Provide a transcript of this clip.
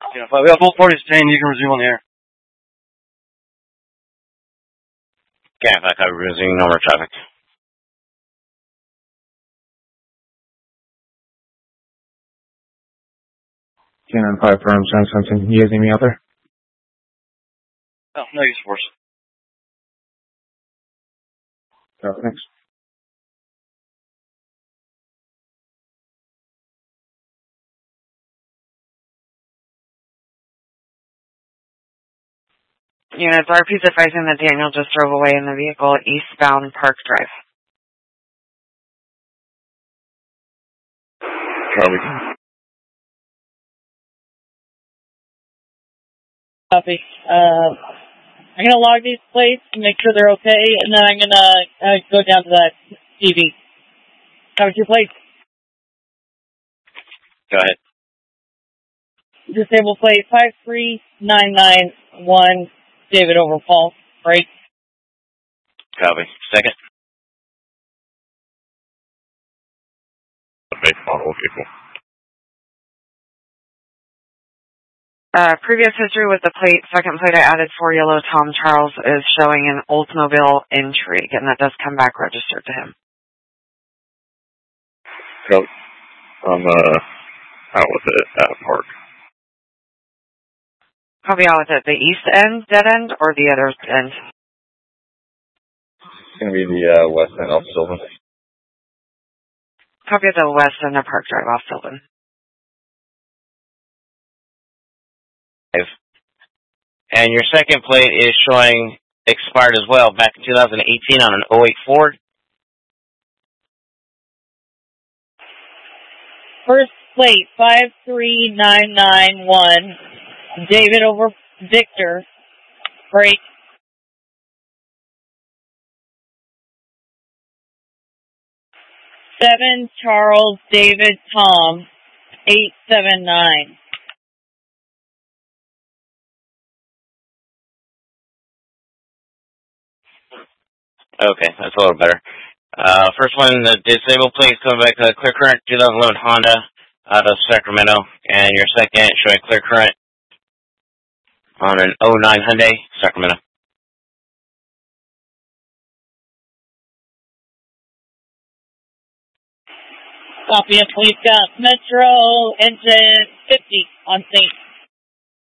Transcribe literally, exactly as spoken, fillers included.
Yeah, but we have full parties detained. You can resume on the air. Okay, if I could resume normal traffic. Cannon five firm, Sam Simpson. You guys need me out there? Oh, no use force. Oh, thanks. Units, R P's advising that Daniel just drove away in the vehicle eastbound Park Drive. Copy. Copy. Uh, I'm going to log these plates and make sure they're okay, and then I'm going to uh, go down to that T V. Copy two plates. Go ahead. Disable plate five three nine nine one, David over Paul. Break. Copy. Second. Make model vehicle. Uh, previous history with the plate, second plate I added for yellow Tom Charles is showing an Oldsmobile Intrigue, and that does come back registered to him. Copy. I'm uh, out with it at a park. Copy out with it. The east end, dead end, or the other end? It's going to be the uh, west end off Sylvan. Copy of the west end of Park Drive off Sylvan. And your second plate is showing expired as well, back in two thousand eighteen on an oh eight Ford. First plate five three nine nine one, David over Victor. Break. Seven Charles David Tom eight seven nine. Okay, that's a little better. Uh, first one, the disabled plate is coming back to clear current two thousand eleven Honda out of Sacramento, and your second showing clear current on an oh nine Hyundai, Sacramento. Copy of police got Metro engine fifty on scene.